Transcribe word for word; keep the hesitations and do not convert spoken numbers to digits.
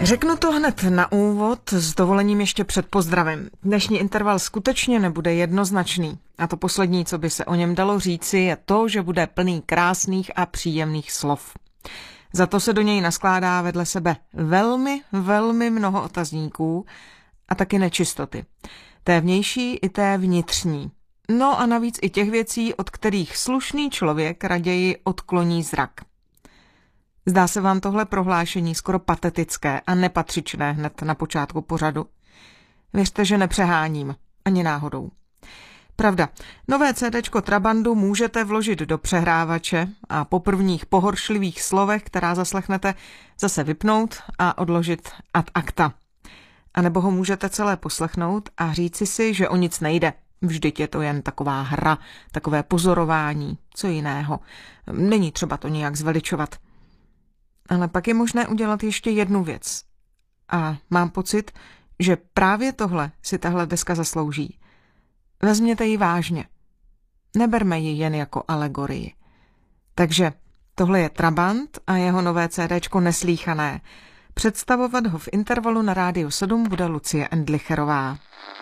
Řeknu to hned na úvod, s dovolením ještě před pozdravem. Dnešní interval skutečně nebude jednoznačný. A to poslední, co by se o něm dalo říci, je to, že bude plný krásných a příjemných slov. Za to se do něj naskládá vedle sebe velmi, velmi mnoho otazníků a taky nečistoty. Té vnější i té vnitřní. No a navíc i těch věcí, od kterých slušný člověk raději odkloní zrak. Zdá se vám tohle prohlášení skoro patetické a nepatřičné hned na počátku pořadu? Věřte, že nepřeháním, ani náhodou. Pravda, nové CDčko Trabandu můžete vložit do přehrávače a po prvních pohoršlivých slovech, která zaslechnete, zase vypnout a odložit ad acta. A nebo ho můžete celé poslechnout a říci si, že o nic nejde. Vždyť je to jen taková hra, takové pozorování, co jiného. Není třeba to nijak zveličovat. Ale pak je možné udělat ještě jednu věc. A mám pocit, že právě tohle si tahle deska zaslouží. Vezměte ji vážně. Neberme ji jen jako alegorii. Takže tohle je Trabant a jeho nové CDčko Neslýchané. Představovat ho v intervalu na Rádiu sedm bude Lucie Endlicherová.